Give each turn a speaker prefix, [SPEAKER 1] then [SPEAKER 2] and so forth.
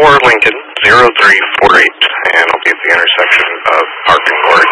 [SPEAKER 1] Lincoln 0348, and I'll be at the intersection of Park and Gorge.